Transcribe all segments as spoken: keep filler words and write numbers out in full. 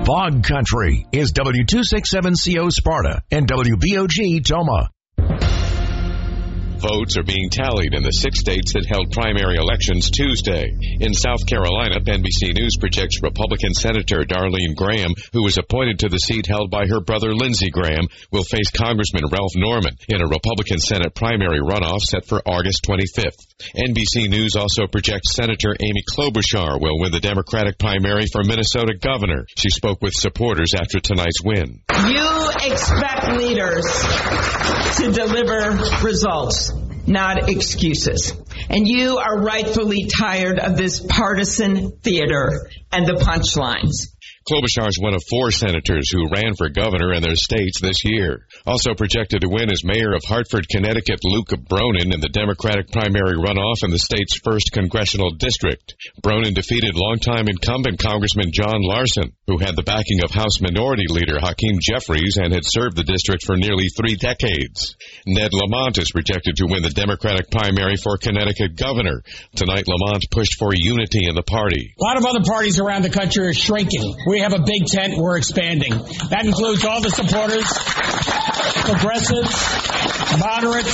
Fog Country is W two sixty-seven C O Sparta and W B O G Toma. Votes are being tallied in the six states that held primary elections Tuesday. In South Carolina, N B C News projects Republican Senator Darlene Graham, who was appointed to the seat held by her brother Lindsey Graham, will face Congressman Ralph Norman in a Republican Senate primary runoff set for August twenty-fifth. N B C News also projects Senator Amy Klobuchar will win the Democratic primary for Minnesota governor. She spoke with supporters after tonight's win. You expect leaders to deliver results, not excuses. And you are rightfully tired of this partisan theater and the punchlines. Klobuchar is one of four senators who ran for governor in their states this year. Also projected to win is Mayor of Hartford, Connecticut, Luke Bronin in the Democratic primary runoff in the state's first congressional district. Bronin defeated longtime incumbent Congressman John Larson, who had the backing of House Minority Leader Hakeem Jeffries and had served the district for nearly three decades. Ned Lamont is projected to win the Democratic primary for Connecticut governor. Tonight, Lamont pushed for unity in the party. A lot of other parties around the country are shrinking. We have a big tent, we're expanding. That includes all the supporters, progressives, moderates,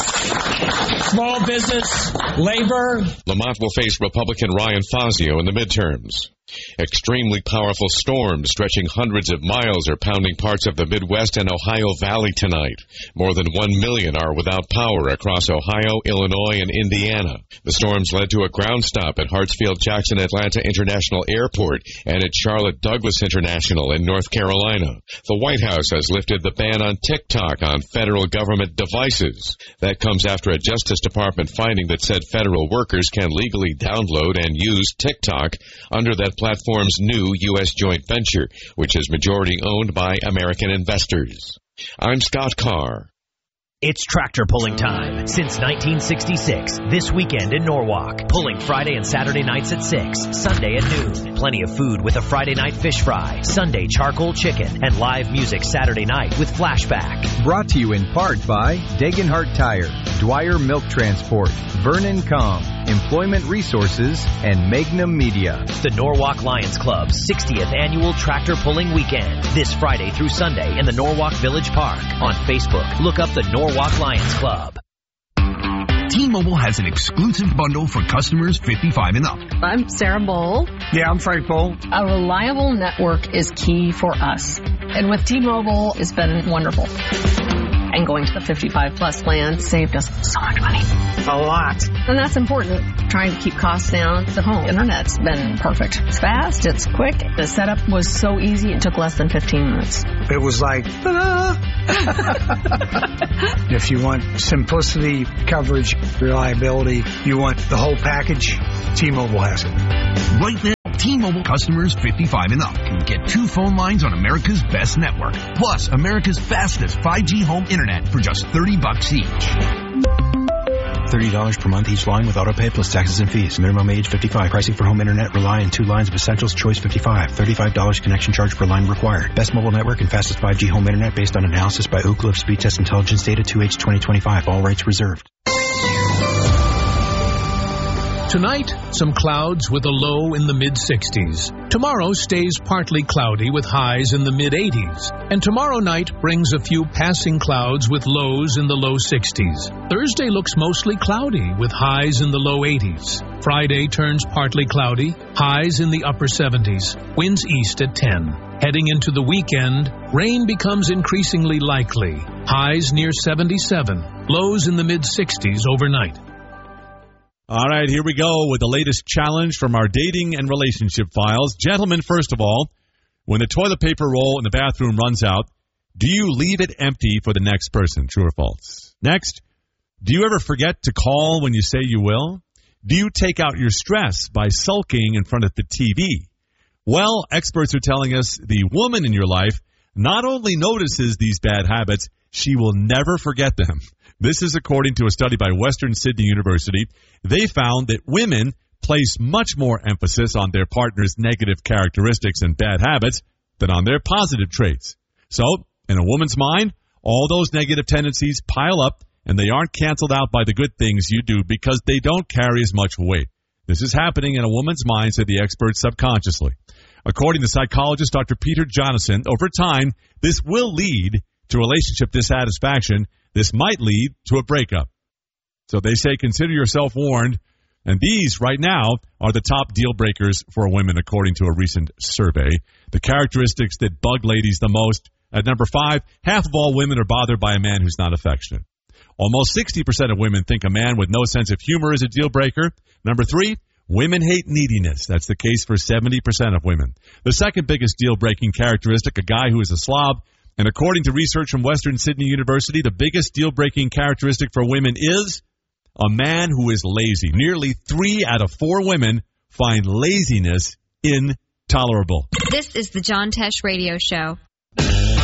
small business, labor. Lamont will face Republican Ryan Fazio in the midterms. Extremely powerful storms stretching hundreds of miles are pounding parts of the Midwest and Ohio Valley tonight. More than one million are without power across Ohio, Illinois, and Indiana. The storms led to a ground stop at Hartsfield-Jackson Atlanta International Airport and at Charlotte Douglas International in North Carolina. The White House has lifted the ban on TikTok on federal government devices. That comes after a Justice Department finding that said federal workers can legally download and use TikTok under that platform's new U S joint venture, which is majority owned by American investors. I'm Scott Carr. It's tractor pulling time. Since nineteen sixty-six, this weekend in Norwalk. Pulling Friday and Saturday nights at six, Sunday at noon. Plenty of food with a Friday night fish fry, Sunday charcoal chicken, and live music Saturday night with Flashback. Brought to you in part by Degenhart Tire, Dwyer Milk Transport, Vernon Com, Employment Resources, and Magnum Media. The Norwalk Lions Club's sixtieth annual tractor pulling weekend. This Friday through Sunday in the Norwalk Village Park. On Facebook, look up the Norwalk Lions Club. T-Mobile has an exclusive bundle for customers fifty-five and up. I'm Sarah Bowl. Yeah, I'm Frank Bowl. A reliable network is key for us. And with T-Mobile, it's been wonderful. And going to the fifty-five plus plan saved us so much money. A lot. And that's important. Trying to keep costs down. The home internet's been perfect. It's fast, it's quick. The setup was so easy, it took less than fifteen minutes. It was like, ta-da! If you want simplicity, coverage, reliability, you want the whole package, T-Mobile has it. Right now, T-Mobile customers fifty-five and up can get two phone lines on America's best network, plus America's fastest five G home internet for just thirty bucks each. thirty dollars per month each line with autopay plus taxes and fees. Minimum age fifty-five. Pricing for home internet rely on two lines of Essentials Choice fifty-five. thirty-five dollars connection charge per line required. Best mobile network and fastest five G home internet based on analysis by Ookla of Speed Test Intelligence data two H twenty twenty-five. All rights reserved. Tonight, some clouds with a low in the mid-sixties. Tomorrow stays partly cloudy with highs in the mid-eighties. And tomorrow night brings a few passing clouds with lows in the low sixties. Thursday looks mostly cloudy with highs in the low eighties. Friday turns partly cloudy, highs in the upper seventies. Winds east at ten. Heading into the weekend, rain becomes increasingly likely. Highs near seventy-seven. Lows in the mid-sixties overnight. All right, here we go with the latest challenge from our dating and relationship files. Gentlemen, first of all, when the toilet paper roll in the bathroom runs out, do you leave it empty for the next person? True or false? Next, do you ever forget to call when you say you will? Do you take out your stress by sulking in front of the T V? Well, experts are telling us the woman in your life not only notices these bad habits, she will never forget them. This is according to a study by Western Sydney University. They found that women place much more emphasis on their partner's negative characteristics and bad habits than on their positive traits. So, in a woman's mind, all those negative tendencies pile up and they aren't canceled out by the good things you do because they don't carry as much weight. This is happening in a woman's mind, said the experts, subconsciously. According to psychologist Doctor Peter Jonathan, over time, this will lead to relationship dissatisfaction. This might lead to a breakup. So they say consider yourself warned. And these, right now, are the top deal breakers for women, according to a recent survey. The characteristics that bug ladies the most. At number five, half of all women are bothered by a man who's not affectionate. Almost sixty percent of women think a man with no sense of humor is a deal breaker. Number three, women hate neediness. That's the case for seventy percent of women. The second biggest deal-breaking characteristic, a guy who is a slob. And according to research from Western Sydney University, the biggest deal-breaking characteristic for women is a man who is lazy. Nearly three out of four women find laziness intolerable. This is the John Tesh Radio Show.